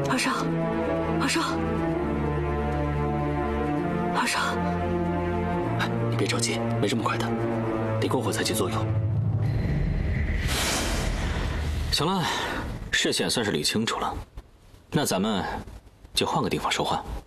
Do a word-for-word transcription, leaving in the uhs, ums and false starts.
皇上，皇上，皇上！ 哎，你别着急，没这么快的，得过会才起作用。 行了，视线算是捋清楚了，那咱们就换个地方说话。